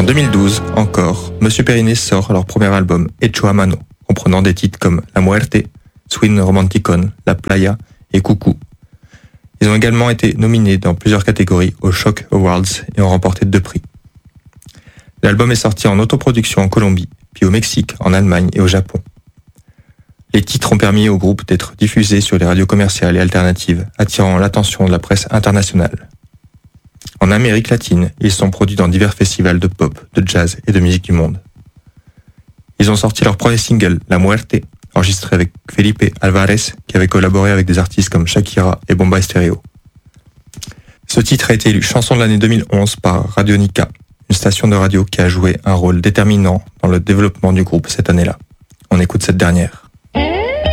2012, encore, Monsieur Periné sort leur premier album, Hecho a Mano, comprenant des titres comme La Muerte, Swing Romanticon, La Playa et Coucou. Ils ont également été nominés dans plusieurs catégories aux Shock Awards et ont remporté 2 prix. L'album est sorti en autoproduction en Colombie, puis au Mexique, en Allemagne et au Japon. Les titres ont permis au groupe d'être diffusés sur les radios commerciales et alternatives, attirant l'attention de la presse internationale. En Amérique latine, ils sont produits dans divers festivals de pop, de jazz et de musique du monde. Ils ont sorti leur premier single, La Muerte, enregistré avec Felipe Alvarez, qui avait collaboré avec des artistes comme Shakira et Bomba Estéreo. Ce titre a été élu chanson de l'année 2011 par Radionica, une station de radio qui a joué un rôle déterminant dans le développement du groupe cette année-là. On écoute cette dernière.